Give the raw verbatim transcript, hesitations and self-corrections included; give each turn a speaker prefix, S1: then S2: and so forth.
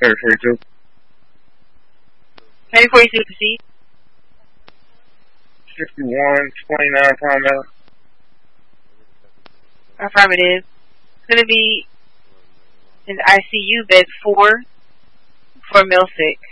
S1: Heavy forty-two.
S2: Heavy forty-two, proceed.
S1: sixty-one, twenty-nine pound male.
S2: Affirmative. It's going to be in the I C U bed four for male sick.